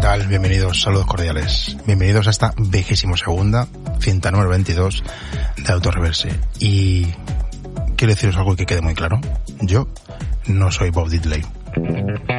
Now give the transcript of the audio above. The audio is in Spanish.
tal? Bienvenidos, saludos cordiales. Bienvenidos a esta 22ª, cinta número 22 de Autoreverse. Y quiero deciros algo que quede muy claro. Yo no soy Bob Diddley.